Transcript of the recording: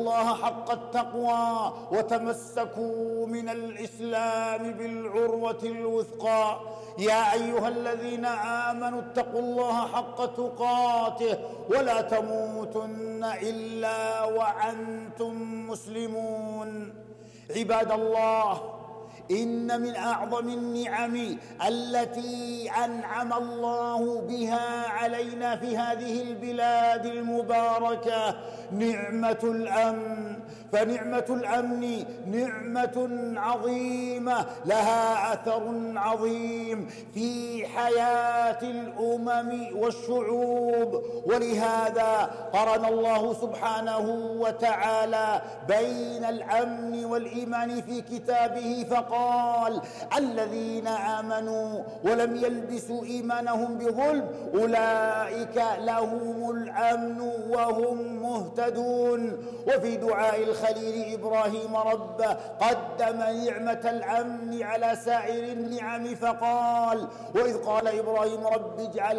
الله حق التقوى وتمسكوا من الإسلام بالعروة الوثقى. يا أيها الذين آمنوا اتقوا الله حق تقاته ولا تموتن إلا وأنتم مسلمون. عباد الله، إن من أعظم النعم التي أنعم الله بها علينا في هذه البلاد المباركة نعمة الأمن. فنعمة الأمن نعمة عظيمة لها أثر عظيم في حياة الأمم والشعوب، ولهذا قرن الله سبحانه وتعالى بين الأمن والإيمان في كتابه فقال: الذين آمنوا ولم يلبسوا إيمانهم بظلم أولئك لهم الأمن وهم مهتدون. وفي دعاء الخليل إبراهيم ربه قدم نعمة الأمن على سائر النعم فقال: وإذ قال إبراهيم رب اجعل